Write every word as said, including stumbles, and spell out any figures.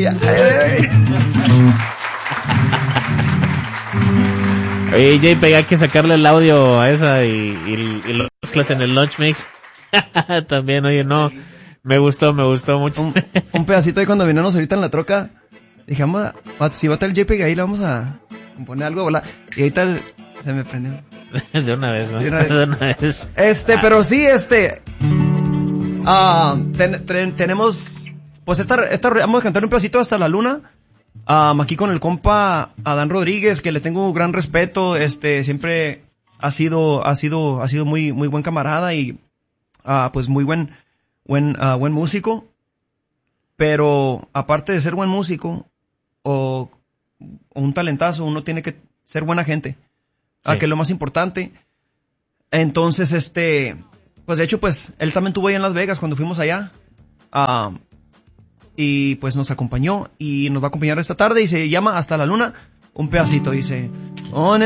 ay, ay, ay. Oye, J P, hay que sacarle el audio a esa y, y, y lo mezclas en el Lunch Mix. También, oye, no, me gustó, me gustó mucho. Un, un pedacito de cuando vinimos ahorita en la troca, dije, vamos a, si va a estar el J P ahí, le vamos a poner algo, ¿verdad? Y ahorita el, se me prendió. De una vez, ¿no? De una vez. De una vez. Este, ah. pero sí, este, ah, uh, ten, ten, tenemos, pues esta, esta, vamos a cantar un pedacito hasta la luna. Um, aquí con el compa Adán Rodríguez, que le tengo un gran respeto, este, siempre ha sido, ha sido, ha sido muy, muy buen camarada y, uh, pues muy buen, buen, uh, buen músico. Pero, aparte de ser buen músico, o, o un talentazo, uno tiene que ser buena gente. Sí. Ah, que es lo más importante. Entonces, este, pues de hecho, pues, él también estuvo ahí en Las Vegas cuando fuimos allá. Ah, uh, y pues nos acompañó y nos va a acompañar esta tarde y se llama Hasta la Luna, un pedacito, dice...